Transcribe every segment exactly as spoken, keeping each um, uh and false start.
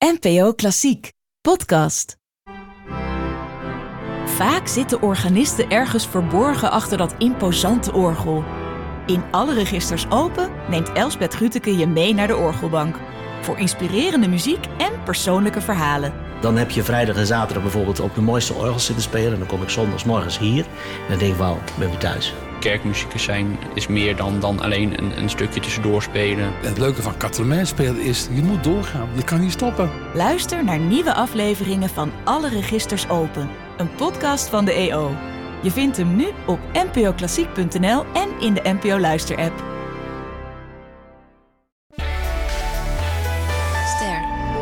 N P O Klassiek, podcast. Vaak zitten organisten ergens verborgen achter dat imposante orgel. In Alle Registers Open neemt Elsbeth Grütke je mee naar de orgelbank. Voor inspirerende muziek en persoonlijke verhalen. Dan heb je vrijdag en zaterdag bijvoorbeeld op de mooiste orgels zitten spelen. En dan kom ik zondagsmorgens hier en dan denk ik, wauw, ik ben weer thuis. Kerkmuzikus zijn is meer dan, dan alleen een, een stukje tussendoor spelen. En het leuke van Catalemijn spelen is, je moet doorgaan. Je kan niet stoppen. Luister naar nieuwe afleveringen van Alle Registers Open. Een podcast van de E O. Je vindt hem nu op n p o klassiek punt n l en in de N P O Luister-app. Ster.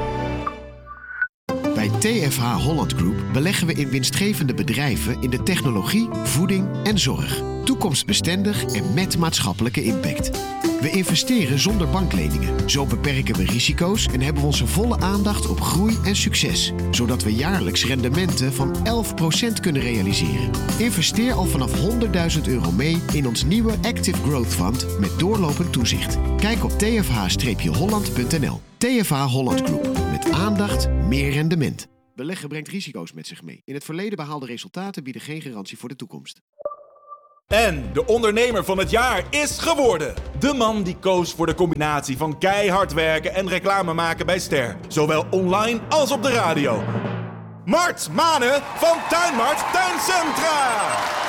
Bij T F H Holland Group beleggen we in winstgevende bedrijven in de technologie, voeding en zorg. Toekomstbestendig en met maatschappelijke impact. We investeren zonder bankleningen. Zo beperken we risico's en hebben we onze volle aandacht op groei en succes. Zodat we jaarlijks rendementen van elf procent kunnen realiseren. Investeer al vanaf honderdduizend euro mee in ons nieuwe Active Growth Fund met doorlopend toezicht. Kijk op t f h holland punt n l. T F H Holland Group. Met aandacht, meer rendement. Beleggen brengt risico's met zich mee. In het verleden behaalde resultaten bieden geen garantie voor de toekomst. En de ondernemer van het jaar is geworden. De man die koos voor de combinatie van keihard werken en reclame maken bij Ster. Zowel online als op de radio. Mart Mane van Tuinmart Tuincentra.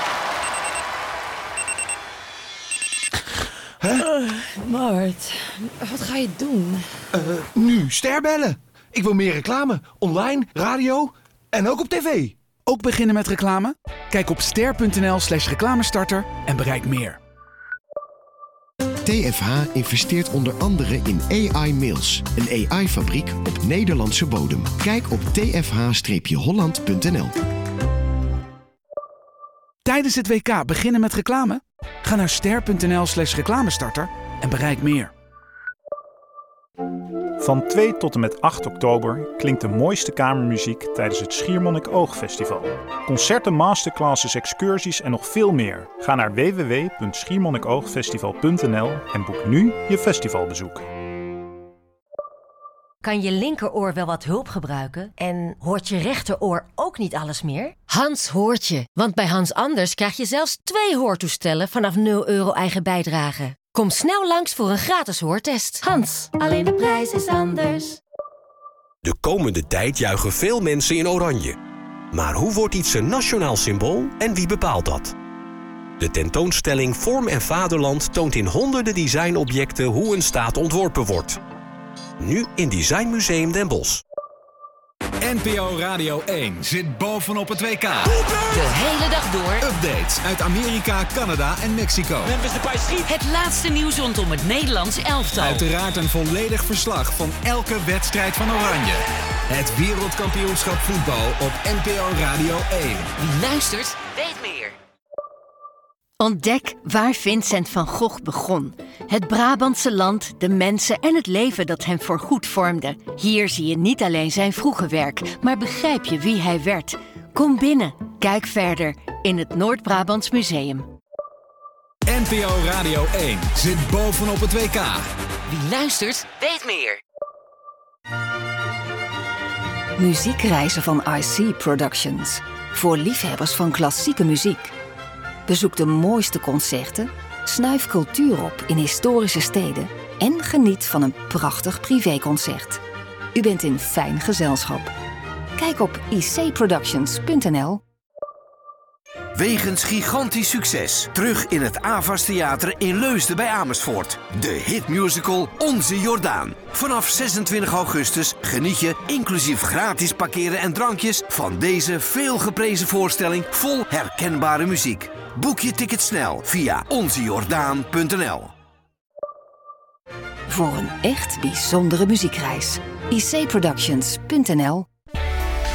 Huh? Uh, Mart, wat ga je doen? Uh, nu Ster bellen. Ik wil meer reclame. Online, radio en ook op tv. Ook beginnen met reclame? Kijk op ster punt n l slash reclamestarter en bereik meer. T F H investeert onder andere in A I Mails, een A I-fabriek op Nederlandse bodem. Kijk op t f h holland punt n l. Tijdens het W K beginnen met reclame? Ga naar ster punt n l slash reclamestarter en bereik meer. Van twee tot en met acht oktober klinkt de mooiste kamermuziek tijdens het Schiermonnik Oogfestival. Concerten, masterclasses, excursies en nog veel meer. Ga naar w w w punt schiermonnikoogfestival punt n l en boek nu je festivalbezoek. Kan je linkeroor wel wat hulp gebruiken? En hoort je rechteroor ook niet alles meer? Hans hoort je, want bij Hans Anders krijg je zelfs twee hoortoestellen vanaf nul euro eigen bijdrage. Kom snel langs voor een gratis hoortest. Hans, alleen de prijs is anders. De komende tijd juichen veel mensen in oranje. Maar hoe wordt iets een nationaal symbool en wie bepaalt dat? De tentoonstelling Vorm en Vaderland toont in honderden designobjecten hoe een staat ontworpen wordt. Nu in Design Museum Den Bosch. N P O Radio één zit bovenop het W K. De hele dag door. Updates uit Amerika, Canada en Mexico. Het laatste nieuws rondom het Nederlands elftal. Uiteraard een volledig verslag van elke wedstrijd van Oranje. Het wereldkampioenschap voetbal op N P O Radio één. Wie luistert, weet meer. Ontdek waar Vincent van Gogh begon. Het Brabantse land, de mensen en het leven dat hem voorgoed vormde. Hier zie je niet alleen zijn vroege werk, maar begrijp je wie hij werd. Kom binnen, kijk verder in het Noord-Brabants Museum. N P O Radio één zit bovenop het W K. Wie luistert, weet meer. Muziekreizen van I C Productions. Voor liefhebbers van klassieke muziek. Bezoek de mooiste concerten, snuif cultuur op in historische steden en geniet van een prachtig privéconcert. U bent in fijn gezelschap. Kijk op i c productions punt n l. Wegens gigantisch succes terug in het Avas Theater in Leusden bij Amersfoort. De hitmusical Onze Jordaan. Vanaf zesentwintig augustus geniet je, inclusief gratis parkeren en drankjes, van deze veelgeprezen voorstelling vol herkenbare muziek. Boek je ticket snel via onze jordaan punt n l. Voor een echt bijzondere muziekreis. i c productions punt n l